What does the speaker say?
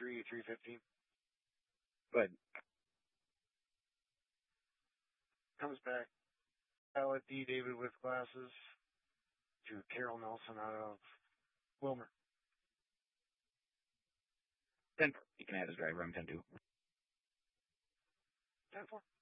315. Good. Comes back. Pilot D. David with glasses to Carol Nelson out of Wilmer. 10-4. You can add his driver. I'm 10-2. 10-4.